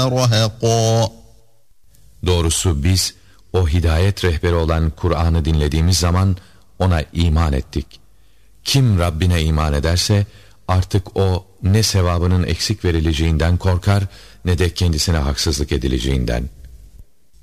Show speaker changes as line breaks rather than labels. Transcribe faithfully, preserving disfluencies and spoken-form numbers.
رَهَقًا.
Doğrusu biz o hidayet rehberi olan Kur'an'ı dinlediğimiz zaman ona iman ettik. Kim Rabbine iman ederse artık o ne sevabının eksik verileceğinden korkar ne de kendisine haksızlık edileceğinden.